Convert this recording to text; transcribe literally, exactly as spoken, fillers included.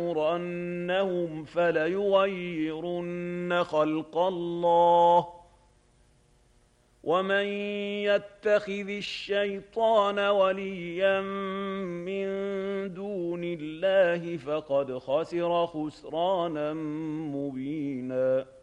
لَنُغْرَنَّهُمْ فَلَيُغَيِّرُنَّ خَلْقَ اللَّهِ ۚ وَمَن يَتَّخِذِ الشَّيْطَانَ وَلِيًّا مِّن دُونِ اللَّهِ فَقَدْ خَسِرَ خُسْرَانًا مُّبِينًا.